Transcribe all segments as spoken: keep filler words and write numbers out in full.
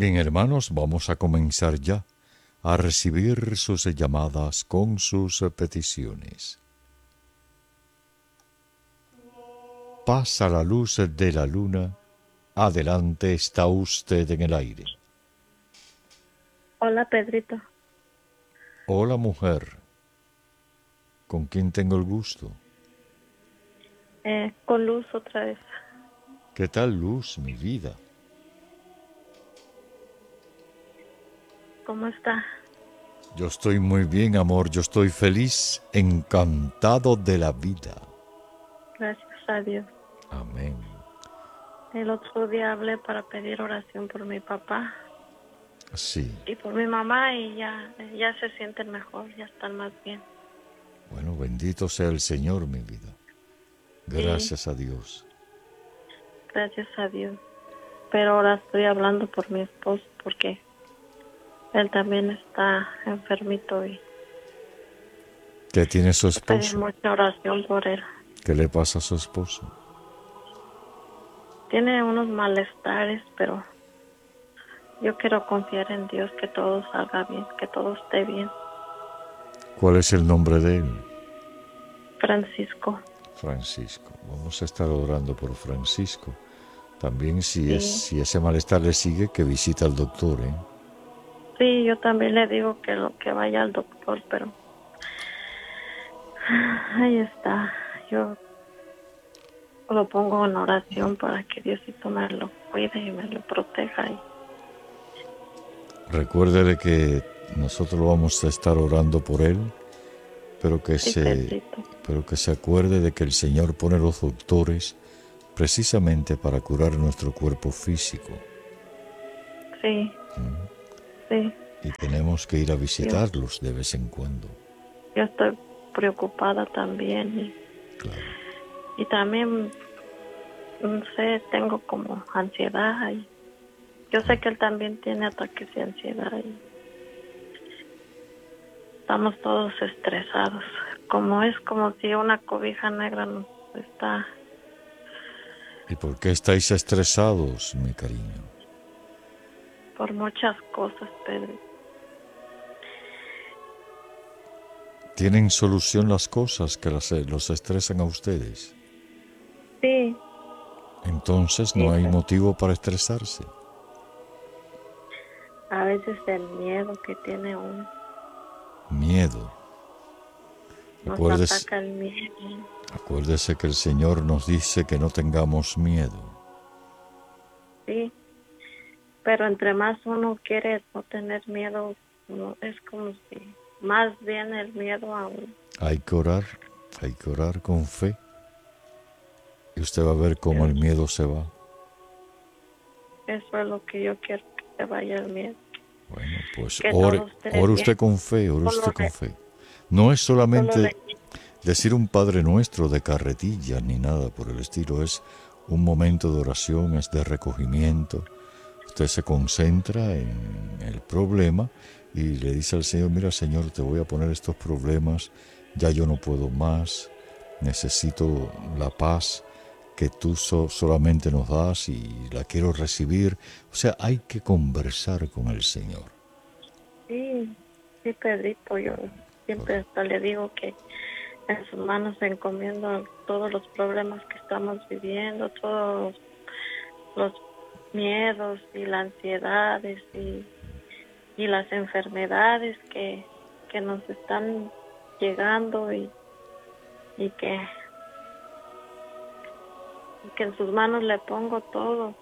Bien, hermanos, vamos a comenzar ya a recibir sus llamadas con sus peticiones. Pasa la luz de la luna, adelante está usted en el aire. Hola, Pedrito. Hola, mujer. ¿Con quién tengo el gusto? Eh, con Luz otra vez. ¿Qué tal, Luz, mi vida? ¿Cómo está? Yo estoy muy bien, amor. Yo estoy feliz, encantado de la vida. Gracias a Dios. Amén. El otro día hablé para pedir oración por mi papá Sí. y por mi mamá y ya, ya se sienten mejor, ya están más bien. Bueno, bendito sea el Señor, mi vida. Sí, Gracias a Dios. gracias a Dios. Pero ahora estoy hablando por mi esposo porque él también está enfermito y ¿Qué tiene su pedir esposo? mucha oración por él. ¿Qué le pasa a su esposo? Tiene unos malestares, pero yo quiero confiar en Dios que todo salga bien, que todo esté bien. ¿Cuál es el nombre de él? Francisco. Francisco. Vamos a estar orando por Francisco. También si, es, Sí, si ese malestar le sigue, que visita al doctor, ¿eh? sí, yo también le digo que lo que vaya al doctor, pero ahí está. Yo lo pongo en oración para que Diosito me lo cuide y me lo proteja. Y, Recuérdele que nosotros vamos a estar orando por él, pero que sí, se, Pedrito. pero que se acuerde de que el Señor pone los doctores precisamente para curar nuestro cuerpo físico. Sí, sí. Y tenemos que ir a Yo, visitarlos de vez en cuando. yo estoy preocupada también y, Claro. y también, no sé, tengo como ansiedad. Y yo sé que él también tiene ataques de ansiedad y estamos todos estresados. Como es como si una cobija negra nos está ¿Y por qué estáis estresados, mi cariño? por muchas cosas, Pedro. ¿Tienen solución las cosas que las- los estresan a ustedes? Sí, Entonces no sí, hay pero motivo para estresarse. a veces el miedo que tiene uno Miedo. nos Acuérdese, ataca el miedo. acuérdese que el Señor nos dice que no tengamos miedo. Sí, pero entre más uno quiere no tener miedo, no, es como si más viene el miedo a uno. Hay que orar, hay que orar con fe. Y usted va a ver cómo el Eso, miedo se va. eso es lo que yo quiero, que se vaya el miedo, Bueno, pues que ore, todo esté ore bien. usted con fe, ore Solo usted con le, fe. No es solo solamente le, decir un Padre Nuestro de carretilla ni nada por el estilo, es un momento de oración, es de recogimiento. Usted se concentra en el problema y le dice al Señor, mira Señor, te voy a poner estos problemas, ya yo no puedo más, necesito la paz que tú so- solamente nos das y la quiero recibir. O sea, hay que conversar con el Señor. sí, sí, Pedrito, yo siempre hasta le digo que en sus manos encomiendo todos los problemas que estamos viviendo, todos los miedos y las ansiedades y, y las enfermedades que, que nos están llegando y, y que, y que en sus manos le pongo todo,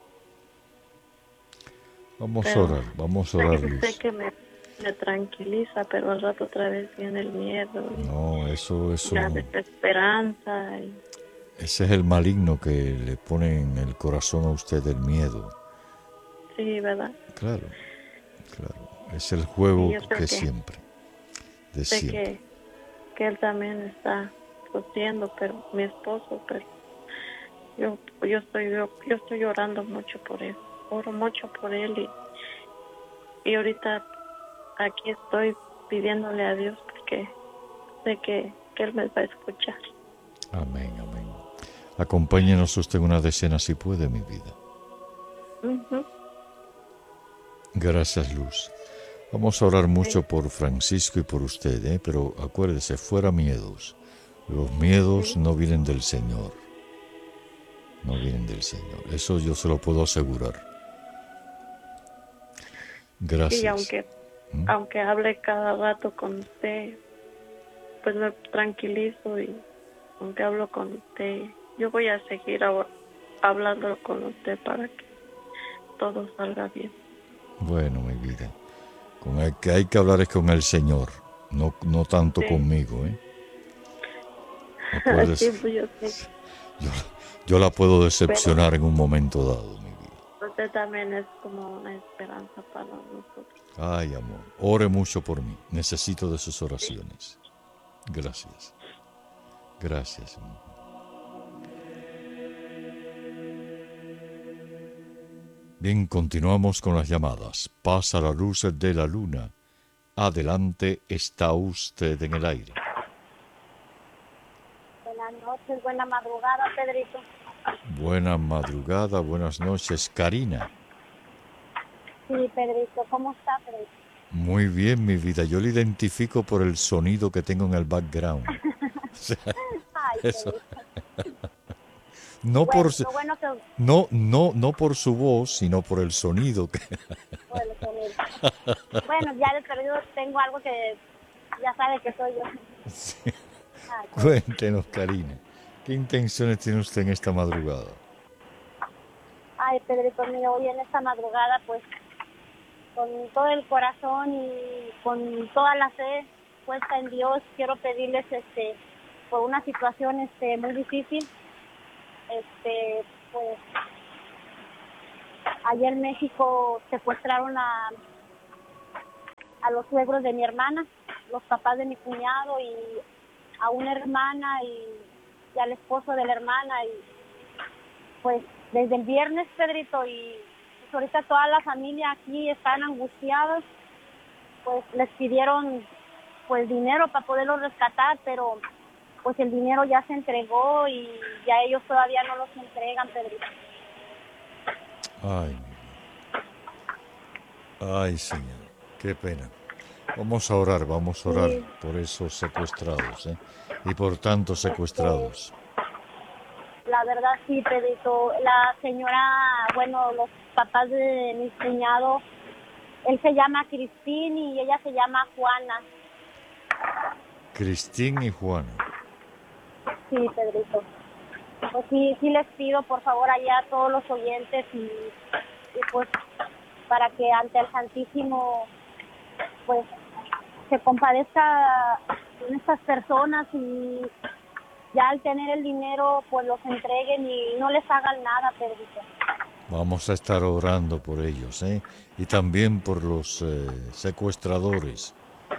Vamos a pero orar, vamos a orar, sé, sé Luz. que me, me tranquiliza, pero al rato otra vez viene el miedo y, No, eso, y la eso, desesperanza. Y, ese es el maligno que le pone en el corazón a usted el miedo. sí, ¿verdad? Claro, claro. Es el Y juego yo sé que que, siempre, de sé siempre. que, que él también está sufriendo, pero mi esposo, pero yo, yo estoy, yo, yo estoy llorando mucho por él, oro mucho por él y, y ahorita aquí estoy pidiéndole a Dios porque sé que, que él me va a escuchar. Amén, amén. Acompáñenos usted en una decena si puede, mi vida. Ujú. Gracias, Luz. Vamos a orar mucho por Francisco y por usted, ¿eh? Pero acuérdese, fuera miedos. Los miedos no vienen del Señor. No vienen del Señor. Eso yo se lo puedo asegurar. Gracias. Y aunque, ¿Mm? aunque hable cada rato con usted, pues me tranquilizo, y aunque hablo con usted, yo voy a seguir hablando con usted para que todo salga bien. Bueno, mi vida, con el que hay que hablar es con el Señor, no, no tanto sí. conmigo, ¿eh? Sí, pues yo, sé. yo, yo la puedo decepcionar Pero, en un momento dado, mi vida. Usted también es como una esperanza para nosotros. Ay, amor, ore mucho por mí, necesito de sus oraciones. Gracias. Gracias, amor. Bien, continuamos con las llamadas. Pasa la luz de la luna. Adelante, está usted en el aire. Buenas noches, buena madrugada, Pedrito. Buena madrugada, buenas noches, Karina. Sí, Pedrito, ¿cómo está, Pedrito? Muy bien, mi vida. Yo le identifico por el sonido que tengo en el background. O sea, Ay, eso. No, bueno, por su, bueno que... no, no, no por su voz, sino por el sonido. Que... Por el sonido. Bueno, ya de perdido tengo algo que ya sabe que soy yo. Sí. Ay, cuéntenos, Karina, ¿qué intenciones tiene usted en esta madrugada? Ay, Pedrito mío, hoy en esta madrugada, pues, con todo el corazón y con toda la fe puesta en Dios, quiero pedirles, este, por una situación, este, muy difícil. Este, pues, ayer en México secuestraron a, a los suegros de mi hermana, los papás de mi cuñado y a una hermana y, y al esposo de la hermana, y pues desde el viernes, Pedrito, y pues ahorita toda la familia aquí están angustiados, pues les pidieron pues dinero para poderlos rescatar, pero pues el dinero ya se entregó y ya ellos todavía no los entregan, Pedrito. Ay, ay, Señor, qué pena. Vamos a orar, vamos a orar sí. por esos secuestrados, ¿eh? Y por tantos secuestrados. Este, la verdad sí, Pedrito. La señora, bueno, los papás de mi cuñado, él se llama Cristín y ella se llama Juana. Cristín y Juana. Sí, Pedrito. Pues sí, sí les pido por favor allá a todos los oyentes y, y pues para que ante el Santísimo pues se compadezca con estas personas y ya al tener el dinero pues los entreguen y no les hagan nada, Pedrito. Vamos a estar orando por ellos, ¿eh? Y también por los eh, secuestradores.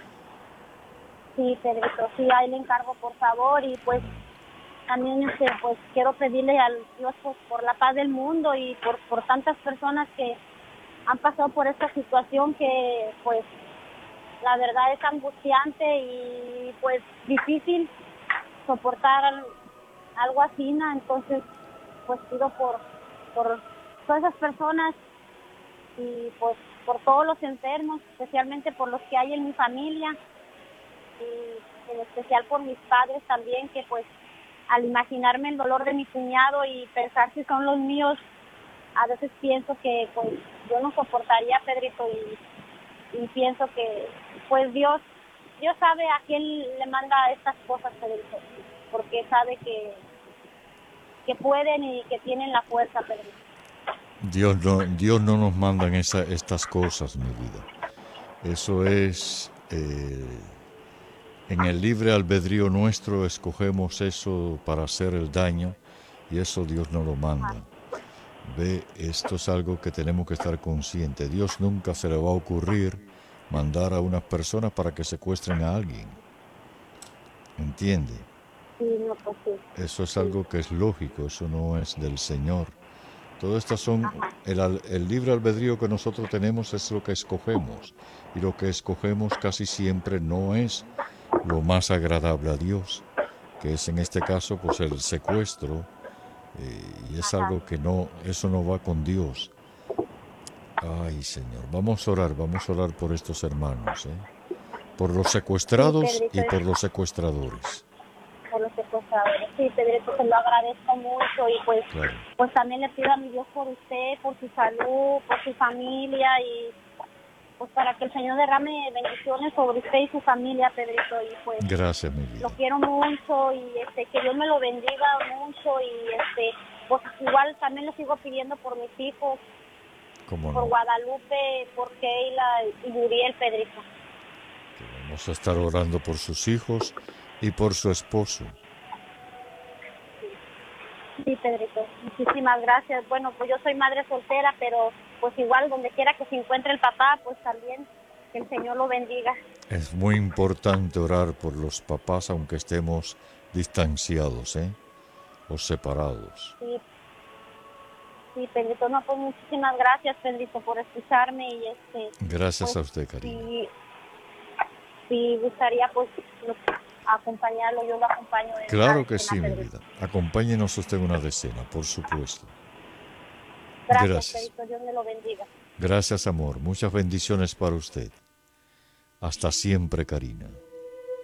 Sí, Pedrito, sí, ahí le encargo por favor y pues también este, pues quiero pedirle al Dios pues, por la paz del mundo y por, por tantas personas que han pasado por esta situación que pues la verdad es angustiante y pues difícil soportar algo así, ¿no? Entonces pues pido por, por todas esas personas y pues por todos los enfermos, especialmente por los que hay en mi familia y en especial por mis padres también, que pues al imaginarme el dolor de mi cuñado y pensar si son los míos, a veces pienso que pues yo no soportaría, Pedrito, y, y pienso que pues Dios Dios sabe a quién le manda estas cosas, Pedrito, porque sabe que que pueden y que tienen la fuerza, Pedrito. Dios no, Dios no nos manda esa, estas cosas, mi vida. Eso es... Eh... En el libre albedrío nuestro escogemos eso para hacer el daño y eso Dios no lo manda. Ve, esto es algo que tenemos que estar conscientes. Dios nunca se le va a ocurrir mandar a unas personas para que secuestren a alguien. ¿Entiende? Sí, no, pues sí. Eso es algo que es lógico, eso no es del Señor. Todo esto son, el, el libre albedrío que nosotros tenemos es lo que escogemos y lo que escogemos casi siempre no es lo más agradable a Dios, que es en este caso pues el secuestro, eh, y es Ajá. algo que no, eso no va con Dios. Ay, Señor, vamos a orar, vamos a orar por estos hermanos, ¿eh? Por los Sí, secuestrados Pedrito, y por los secuestradores. por los secuestradores. Sí, Pedrito, te lo agradezco mucho y pues, Claro. pues también le pido a mi Dios por usted, por su salud, por su familia y pues para que el Señor derrame bendiciones sobre usted y su familia, Pedrito, y pues Gracias, mi vida. lo quiero mucho y este que Dios me lo bendiga mucho y este pues igual también le sigo pidiendo por mis hijos, ¿Cómo por no? Guadalupe, por Keila y Uriel, Pedrito. Vamos a estar orando por sus hijos y por su esposo. Sí, Pedrito, muchísimas gracias. Bueno, pues yo soy madre soltera, pero pues igual donde quiera que se encuentre el papá, pues también que el Señor lo bendiga. Es muy importante orar por los papás aunque estemos distanciados, ¿eh? O separados. Sí, sí, Pedrito, no, pues muchísimas gracias, Pedrito, por escucharme y este... Gracias pues, a usted, cariño. Sí, sí, gustaría pues lo- acompañarlo, yo lo acompaño en Claro una que decena, sí, mi Pedrito. vida. Acompáñenos usted en una decena, por supuesto. Gracias, Gracias. Pedrito, Dios me lo bendiga. Gracias, amor. Muchas bendiciones para usted. Hasta siempre, Karina.